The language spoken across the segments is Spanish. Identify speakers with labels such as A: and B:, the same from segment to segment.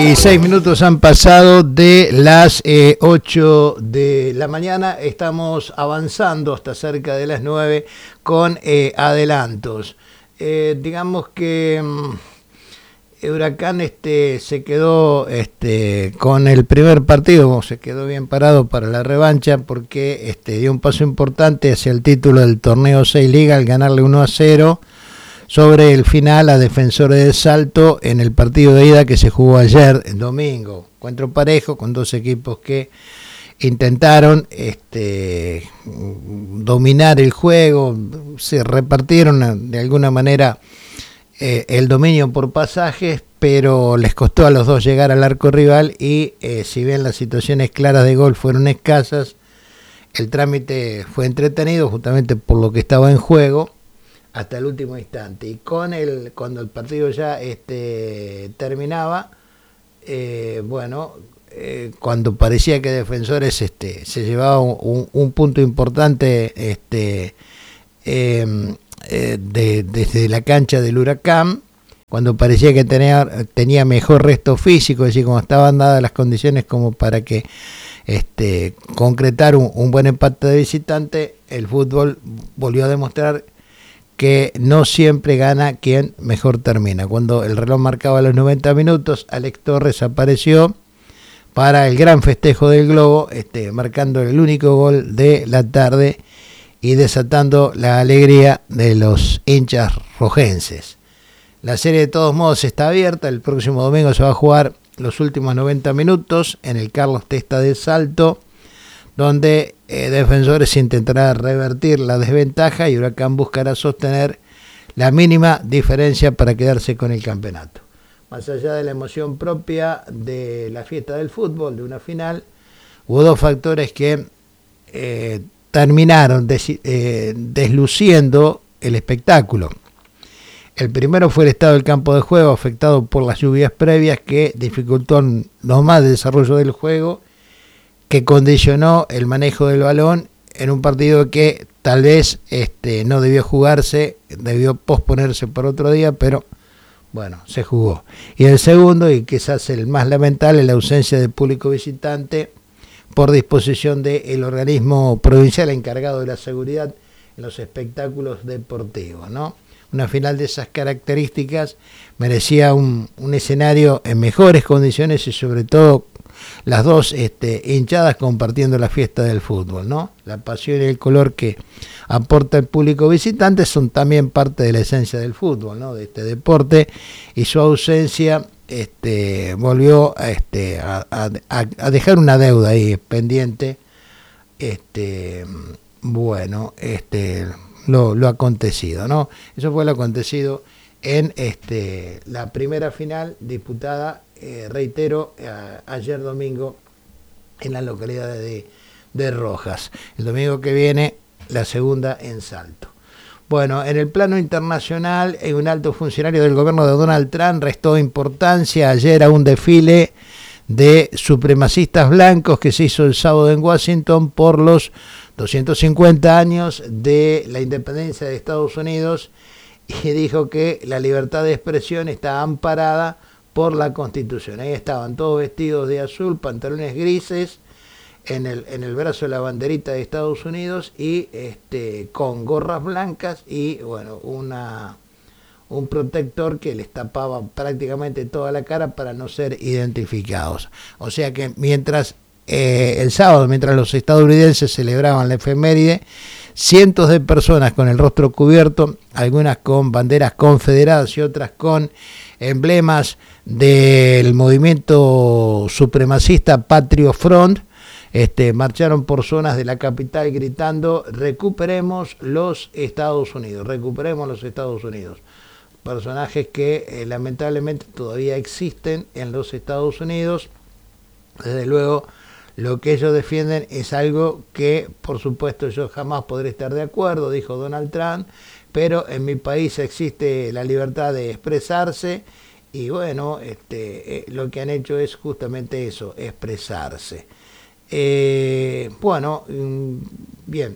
A: Y 6 minutos han pasado de las 8 de la mañana. Estamos avanzando hasta cerca de las 9 con adelantos. Digamos que Huracán se quedó con el primer partido, se quedó bien parado para la revancha porque dio un paso importante hacia el título del torneo 6 Liga al ganarle 1-0 sobre el final a Defensores de Salto en el partido de ida que se jugó ayer, el domingo. Encuentro parejo con dos equipos que intentaron dominar el juego, se repartieron de alguna manera el dominio por pasajes, pero les costó a los dos llegar al arco rival y si bien las situaciones claras de gol fueron escasas, el trámite fue entretenido justamente por lo que estaba en juego hasta el último instante. Y cuando el partido ya terminaba, cuando parecía que Defensores se llevaba un punto importante desde la cancha del Huracán, cuando parecía que tenía mejor resto físico, es decir, como estaban dadas las condiciones como para que concretar un buen empate de visitante, el fútbol volvió a demostrar que no siempre gana quien mejor termina. Cuando el reloj marcaba los 90 minutos, Alex Torres apareció para el gran festejo del globo, marcando el único gol de la tarde y desatando la alegría de los hinchas rojenses. La serie de todos modos está abierta, el próximo domingo se va a jugar los últimos 90 minutos en el Carlos Testa de Salto, donde Defensores intentará revertir la desventaja y Huracán buscará sostener la mínima diferencia para quedarse con el campeonato. Más allá de la emoción propia de la fiesta del fútbol, de una final, hubo dos factores que terminaron desluciendo el espectáculo. El primero fue el estado del campo de juego, afectado por las lluvias previas que dificultó no más el desarrollo del juego, que condicionó el manejo del balón en un partido que tal vez no debió jugarse, debió posponerse por otro día, pero bueno, se jugó. Y el segundo, y quizás el más lamentable, la ausencia de público visitante por disposición del organismo provincial encargado de la seguridad en los espectáculos deportivos, ¿no? Una final de esas características merecía un escenario en mejores condiciones y sobre todo las dos hinchadas compartiendo la fiesta del fútbol, ¿no? La pasión y el color que aporta el público visitante son también parte de la esencia del fútbol, ¿no? De este deporte, y su ausencia volvió a dejar una deuda ahí pendiente. Lo acontecido, ¿no? Eso fue lo acontecido en la primera final disputada, reitero, ayer domingo en la localidad de Rojas. El domingo que viene la segunda en Salto. Bueno, en el plano internacional, un alto funcionario del gobierno de Donald Trump restó importancia ayer a un desfile de supremacistas blancos que se hizo el sábado en Washington por los 250 años de la independencia de Estados Unidos, y dijo que la libertad de expresión está amparada por la Constitución. Ahí estaban todos vestidos de azul, pantalones grises, en el brazo la banderita de Estados Unidos y con gorras blancas y bueno, un protector que les tapaba prácticamente toda la cara para no ser identificados. O sea que mientras el sábado, mientras los estadounidenses celebraban la efeméride, cientos de personas con el rostro cubierto, algunas con banderas confederadas y otras con emblemas del movimiento supremacista Patriot Front, marcharon por zonas de la capital gritando: recuperemos los Estados Unidos, recuperemos los Estados Unidos. Personajes que lamentablemente todavía existen en los Estados Unidos. Desde luego, lo que ellos defienden es algo que, por supuesto, yo jamás podré estar de acuerdo, dijo Donald Trump, pero en mi país existe la libertad de expresarse y bueno, lo que han hecho es justamente eso, expresarse. Bien.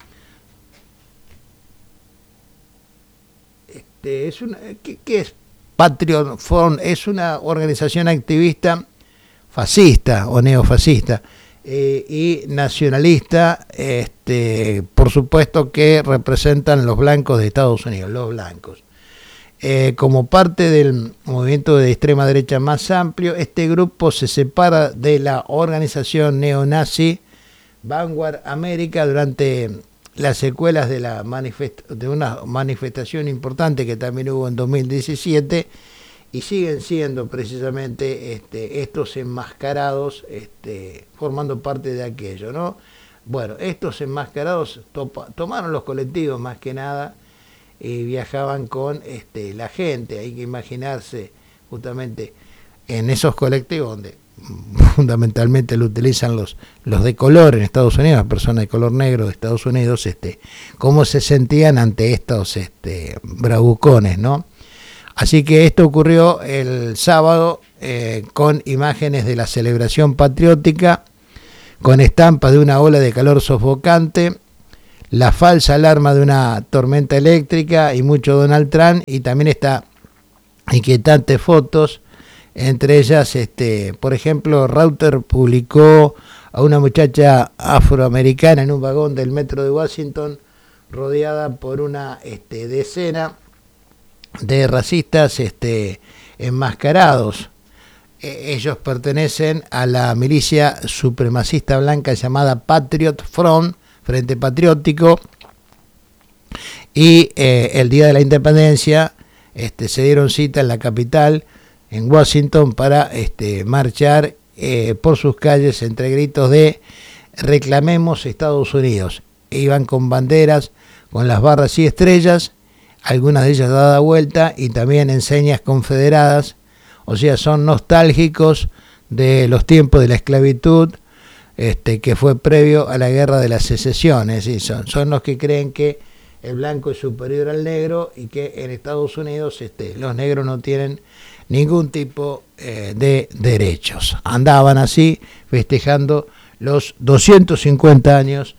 A: ¿Qué es Patriot Front es una organización activista fascista o neofascista y nacionalista, por supuesto que representan los blancos de Estados Unidos, los blancos. Como parte del movimiento de extrema derecha más amplio, este grupo se separa de la organización neonazi Vanguard America durante las secuelas de una manifestación importante que también hubo en 2017, y siguen siendo precisamente estos enmascarados formando parte de aquello, ¿no? Bueno, estos enmascarados tomaron los colectivos más que nada y viajaban con la gente. Hay que imaginarse justamente en esos colectivos donde fundamentalmente lo utilizan los de color en Estados Unidos, las personas de color negro de Estados Unidos, cómo se sentían ante estos bravucones, ¿no? Así que esto ocurrió el sábado con imágenes de la celebración patriótica, con estampas de una ola de calor sofocante, la falsa alarma de una tormenta eléctrica y mucho Donald Trump, y también está inquietantes fotos, entre ellas, por ejemplo, Reuters publicó a una muchacha afroamericana en un vagón del metro de Washington rodeada por una decena de racistas enmascarados. Ellos pertenecen a la milicia supremacista blanca llamada Patriot Front, Frente Patriótico, y el día de la independencia se dieron cita en la capital, en Washington, para marchar por sus calles entre gritos de reclamemos Estados Unidos. Iban con banderas, con las barras y estrellas, algunas de ellas dadas vuelta, y también en señas confederadas, o sea, son nostálgicos de los tiempos de la esclavitud, que fue previo a la guerra de la secesión. Es decir, son los que creen que el blanco es superior al negro y que en Estados Unidos los negros no tienen ningún tipo de derechos. Andaban así festejando los 250 años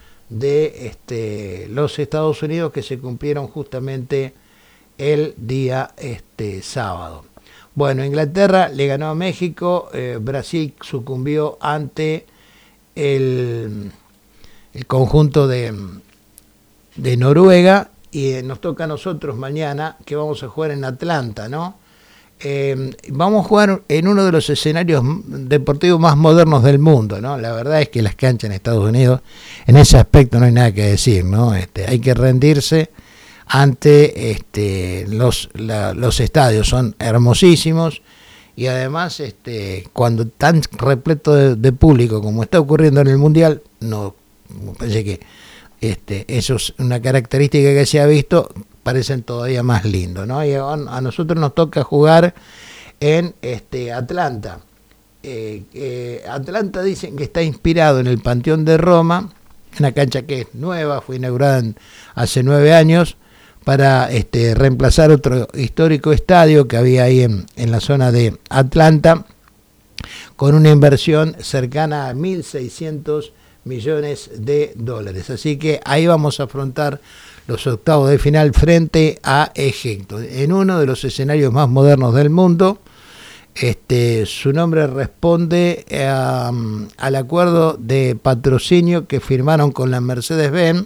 A: de los Estados Unidos, que se cumplieron justamente el día sábado. Bueno, Inglaterra le ganó a México, Brasil sucumbió ante el conjunto de Noruega, y nos toca a nosotros mañana, que vamos a jugar en Atlanta, ¿no? Vamos a jugar en uno de los escenarios deportivos más modernos del mundo, ¿no? La verdad es que las canchas en Estados Unidos, en ese aspecto no hay nada que decir, ¿no? Hay que rendirse ante los estadios, son hermosísimos, y además cuando tan repleto de público como está ocurriendo en el Mundial, no pensé que eso es una característica que se ha visto, parecen todavía más lindos, ¿no? Y a nosotros nos toca jugar en Atlanta. Atlanta dicen que está inspirado en el Panteón de Roma, una cancha que es nueva, fue inaugurada hace 9 años, para reemplazar otro histórico estadio que había ahí en la zona de Atlanta, con una inversión cercana a 1.600 millones de dólares. Así que ahí vamos a afrontar los octavos de final frente a Egipto, en uno de los escenarios más modernos del mundo. Su nombre responde al acuerdo de patrocinio que firmaron con la Mercedes-Benz,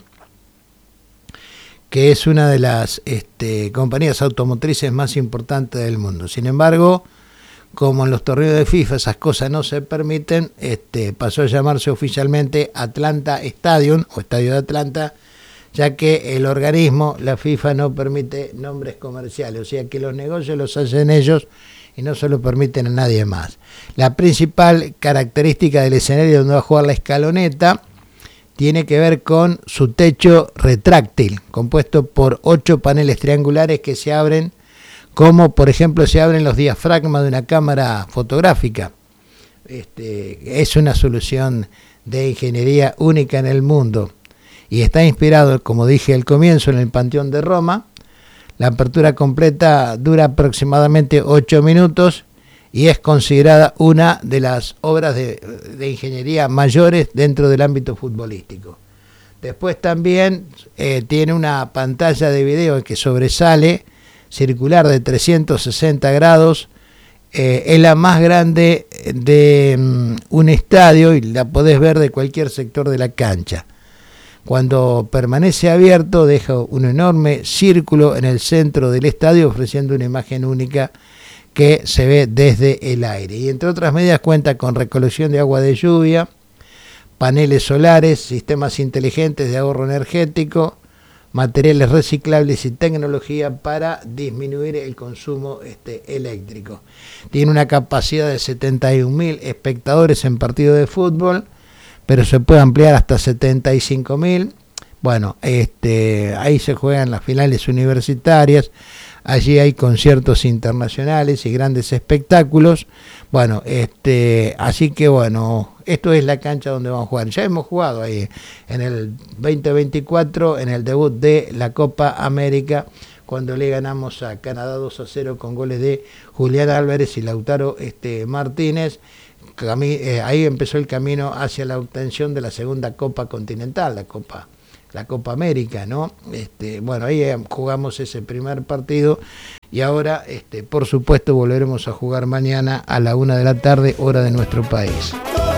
A: que es una de las compañías automotrices más importantes del mundo. Sin embargo, como en los torneos de FIFA esas cosas no se permiten, pasó a llamarse oficialmente Atlanta Stadium, o Estadio de Atlanta, ya que el organismo, la FIFA, no permite nombres comerciales, o sea que los negocios los hacen ellos y no se lo permiten a nadie más. La principal característica del escenario donde va a jugar la Escaloneta tiene que ver con su techo retráctil, compuesto por 8 paneles triangulares que se abren, como por ejemplo se abren los diafragmas de una cámara fotográfica. Es una solución de ingeniería única en el mundo y está inspirado, como dije al comienzo, en el Panteón de Roma. La apertura completa dura aproximadamente 8 minutos y es considerada una de las obras de ingeniería mayores dentro del ámbito futbolístico. Después también tiene una pantalla de video que sobresale, circular de 360 grados. Es la más grande de un estadio y la podés ver de cualquier sector de la cancha. Cuando permanece abierto, deja un enorme círculo en el centro del estadio, ofreciendo una imagen única que se ve desde el aire. Y entre otras medidas cuenta con recolección de agua de lluvia, paneles solares, sistemas inteligentes de ahorro energético, materiales reciclables y tecnología para disminuir el consumo eléctrico. Tiene una capacidad de 71.000 espectadores en partido de fútbol, pero se puede ampliar hasta 75.000. Bueno, ahí se juegan las finales universitarias, allí hay conciertos internacionales y grandes espectáculos. Bueno, así que bueno, esto es la cancha donde vamos a jugar. Ya hemos jugado ahí en el 2024, en el debut de la Copa América, cuando le ganamos a Canadá 2-0 con goles de Julián Álvarez y Lautaro Martínez. Ahí empezó el camino hacia la obtención de la segunda Copa Continental, la Copa América, ¿no? Bueno, ahí jugamos ese primer partido y ahora, por supuesto, volveremos a jugar mañana a la 1 de la tarde, hora de nuestro país.